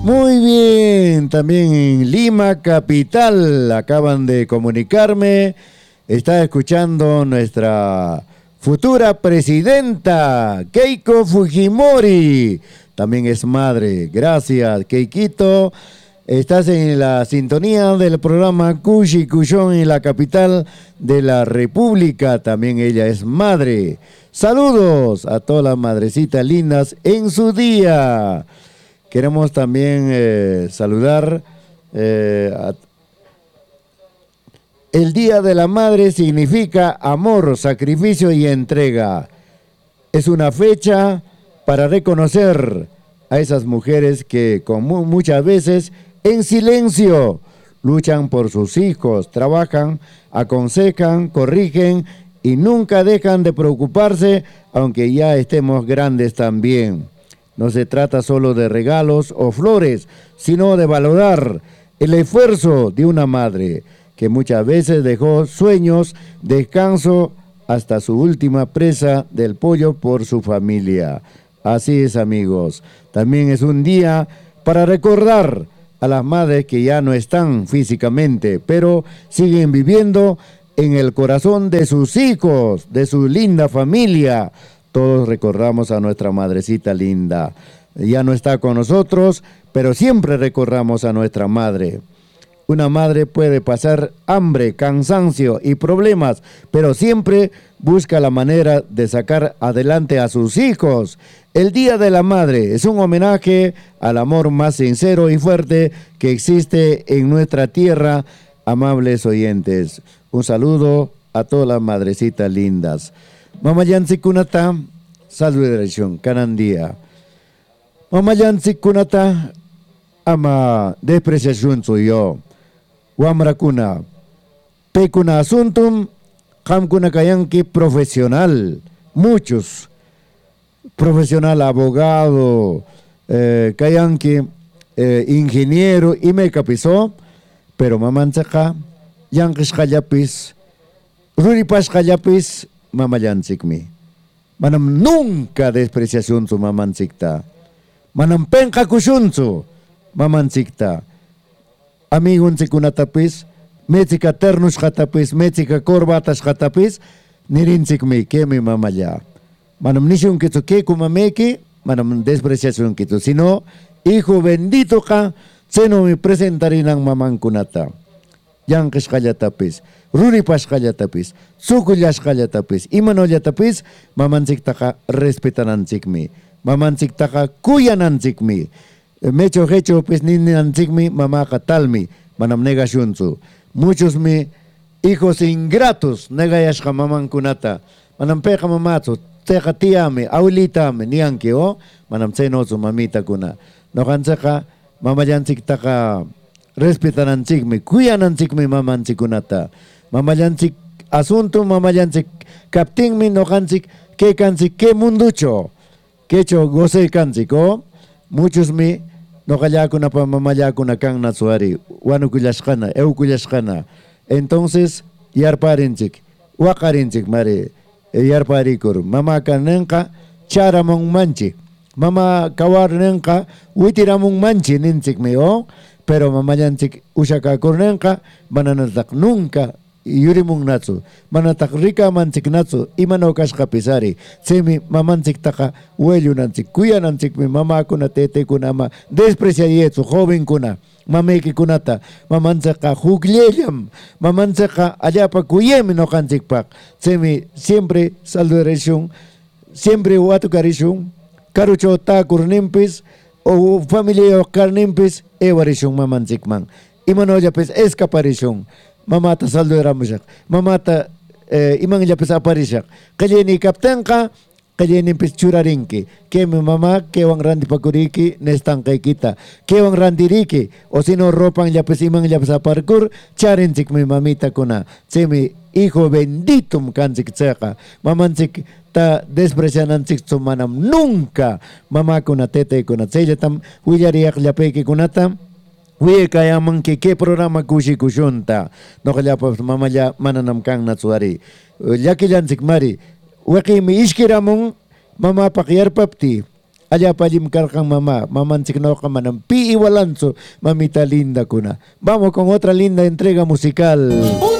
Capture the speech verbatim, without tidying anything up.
Muy bien, también en Lima, capital, acaban de comunicarme, está escuchando nuestra futura presidenta, Keiko Fujimori, también es madre. Gracias, Keikito. Estás en la sintonía del programa Cushi Cushón en la capital de la República, también ella es madre. Saludos a todas las madrecitas lindas en su día. Queremos también eh, saludar eh, a... El Día de la Madre significa amor, sacrificio y entrega. Es una fecha para reconocer a esas mujeres que como muchas veces en silencio luchan por sus hijos, trabajan, aconsejan, corrigen y nunca dejan de preocuparse, aunque ya estemos grandes también. No se trata solo de regalos o flores, sino de valorar el esfuerzo de una madre que muchas veces dejó sueños, descanso, hasta su última presa del pollo por su familia. Así es, amigos. También es un día para recordar a las madres que ya no están físicamente, pero siguen viviendo en el corazón de sus hijos, de su linda familia. Todos recordamos a nuestra madrecita linda. Ya no está con nosotros, pero siempre recordamos a nuestra madre. Una madre puede pasar hambre, cansancio y problemas, pero siempre busca la manera de sacar adelante a sus hijos. El Día de la Madre es un homenaje al amor más sincero y fuerte que existe en nuestra tierra, amables oyentes. Un saludo a todas las madrecitas lindas. Mamayansi kunata saludation kanan día. Mamayansi kunata ama despreciación suyo. Wamra kuna pekuna asuntum kam kuna kayanki profesional. Muchos profesional, abogado, eh, kayanki eh, ingeniero y me capisó, pero mamansaka yankis kayapis ruripas kayapis mamayansikmi. Manam nunca despreciación su mamansikta. Manam penka kushunsu mamansikta. Amigun sikunatapis, metsika ternus katapis, metsika corbatas katapis, nirinsikmi kemi mamaya. Manam nishun kitu ke kumameki, manam despreciación kitu. Sino, hijo bendito ka, seno mi presentarinang mamangkunata. Yankis kayatapis. Ruripas kayatapis, sukullas kayatapis, imanollatapis, mamansiktaka respetanansikmi, mamansiktaka kuyanansikmi, mecho hecho pues ninansikmi, mamaka talmi, manam negasyunsu. Muchos mi hijos ingratos negayashka mamankunata, manam peka mamatsu, teka tiame, aulitame, nianki o, manam senosu mamita kuna. Nokansaka mamayansiktaka respetanansikmi, kuyanansikmi mamansikunata. Mamayansik asunto, mamayansik captingmi no kansik, que kansik, que munducho, que cho goce kansik, oh, muchos mi no kayakuna pa mamayakuna kang nasuari, wanu kuyashkana, eu kuyashkana. Entonces, yarparinchik, wakarinchik mare, yarparikur, mama kanenka, charamong manchi, mama kawarnenka, witiramong manchi ninchik mi, oh, pero mamayansik ushaka kurnenka, mananatak nunca. Yurimung natsu, manatak rika mansik natsu, imano kashkapisari, semi mamansik taka, huello nansik, kuya nansik mi mama kuna tete kuna ma, desprecia yetsu, joven kuna, mameki kunata, mamansaka jugleyam, mamansaka allapa kuyemi no kansik pak, semi siempre saludation, siempre watukarishun, karucho takur nimpis, o familia o karnimpis, ewarishun mamansik man, imano yapes escaparishun. Mamata saldo eramusak, mamata eh, imang lapis aparisak. Kaya ni kapten ka, kaya ni pichurarinki. Kaya mi mama, kewang randi paguriki, nestang kay kita. Kewang randi riki, o sino ropang lapis imang lapis aparkur, charinsik mi mamita kuna. Semi, hijo benditum kansik tsaka. Mamansik ta desprecianansik sumanam nunca. Mama kuna tete kuna. Sella tam, huyariak lapeki kunatam. Uy, kaya man que qué programa kushi kushunta. No kaya pa mamaya mananam kang natsuari. Ya que yan sikmari. Waki mi iskiramong mama pakiar papti. Allá payim karkan mamá, mamanchik noqa manam pi igualanzo, mamita linda kuna. Vamos con otra linda entrega musical.